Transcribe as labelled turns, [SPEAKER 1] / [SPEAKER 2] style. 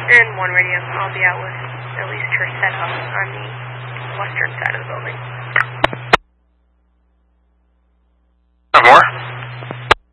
[SPEAKER 1] And 1 radio, I'll be out with at least her set up on the western side of the building.